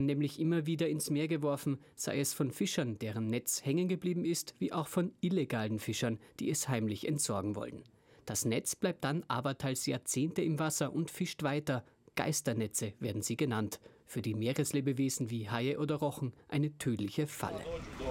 nämlich immer wieder ins Meer geworfen, sei es von Fischern, deren Netz hängen geblieben ist, wie auch von illegalen Fischern, die es heimlich entsorgen wollen. Das Netz bleibt dann aberteils Jahrzehnte im Wasser und fischt weiter. Geisternetze werden sie genannt. Für die Meereslebewesen wie Haie oder Rochen eine tödliche Falle.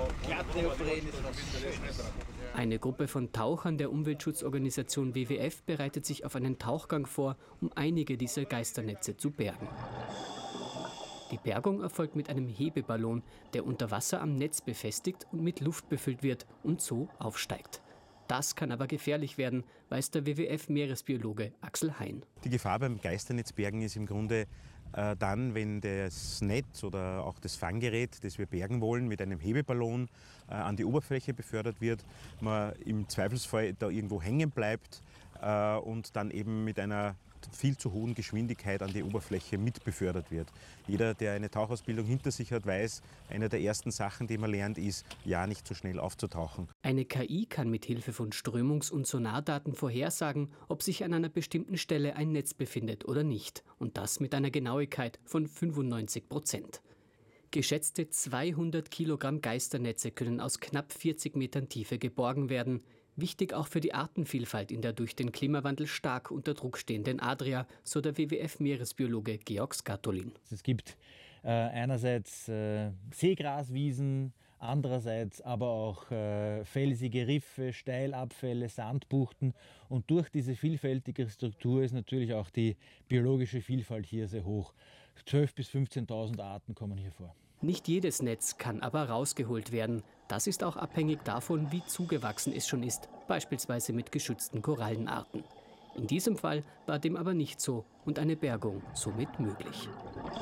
Eine Gruppe von Tauchern der Umweltschutzorganisation WWF bereitet sich auf einen Tauchgang vor, um einige dieser Geisternetze zu bergen. Die Bergung erfolgt mit einem Hebeballon, der unter Wasser am Netz befestigt und mit Luft befüllt wird und so aufsteigt. Das kann aber gefährlich werden, weiß der WWF-Meeresbiologe Axel Hein. Die Gefahr beim Geisternetzbergen ist im Grunde dann, wenn das Netz oder auch das Fanggerät, das wir bergen wollen, mit einem Hebeballon an die Oberfläche befördert wird, man im Zweifelsfall da irgendwo hängen bleibt und dann eben mit einer viel zu hohen Geschwindigkeit an die Oberfläche mit befördert wird. Jeder, der eine Tauchausbildung hinter sich hat, weiß, eine der ersten Sachen, die man lernt, ist, ja nicht so schnell aufzutauchen. Eine KI kann mit Hilfe von Strömungs- und Sonardaten vorhersagen, ob sich an einer bestimmten Stelle ein Netz befindet oder nicht. Und das mit einer Genauigkeit von 95%. Geschätzte 200 Kilogramm Geisternetze können aus knapp 40 Metern Tiefe geborgen werden. Wichtig auch für die Artenvielfalt in der durch den Klimawandel stark unter Druck stehenden Adria, so der WWF-Meeresbiologe Georg Skatolin. Es gibt einerseits Seegraswiesen, andererseits aber auch felsige Riffe, Steilabfälle, Sandbuchten. Und durch diese vielfältige Struktur ist natürlich auch die biologische Vielfalt hier sehr hoch. 12.000 bis 15.000 Arten kommen hier vor. Nicht jedes Netz kann aber rausgeholt werden. Das ist auch abhängig davon, wie zugewachsen es schon ist, beispielsweise mit geschützten Korallenarten. In diesem Fall war dem aber nicht so und eine Bergung somit möglich.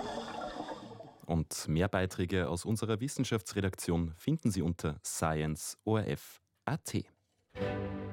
Und mehr Beiträge aus unserer Wissenschaftsredaktion finden Sie unter science.orf.at.